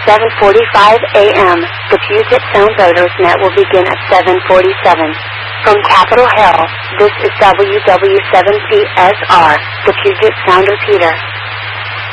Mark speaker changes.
Speaker 1: 7:45 a.m. The Puget Sound Voters Net will begin at 7:47. From Capitol Hill, this is WW7CSR, the Puget Sound repeater.